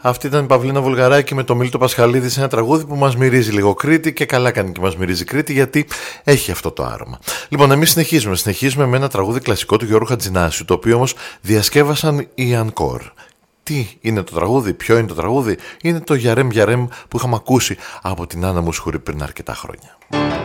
Αυτή ήταν η Παυλίνα Βουλγαράκη με το Μίλτο Πασχαλίδη σε ένα τραγούδι που μας μυρίζει λίγο Κρήτη, και καλά κάνει και μας μυρίζει Κρήτη, γιατί έχει αυτό το άρωμα. Λοιπόν, εμείς συνεχίζουμε με ένα τραγούδι κλασικό του Γιώργου Χατζηνάσιου, το οποίο όμως διασκεύασαν οι Ανκόρ. Τι είναι το τραγούδι, ποιο είναι το τραγούδι? Είναι το Γιαρέμ Γιαρέμ που είχαμε ακούσει από την Άννα Μουσχουρή πριν αρκετά χρόνια.